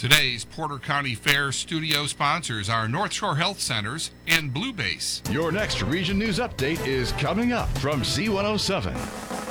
Today's Porter County Fair studio sponsors are North Shore Health Centers and Blue Base. Your next Region News Update is coming up from C107.